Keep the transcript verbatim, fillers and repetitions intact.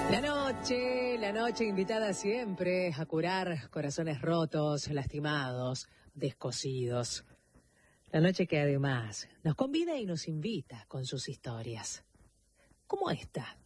La noche, la noche invitada siempre a curar corazones rotos, lastimados, descosidos. La noche que además nos convida y nos invita con sus historias. Como esta.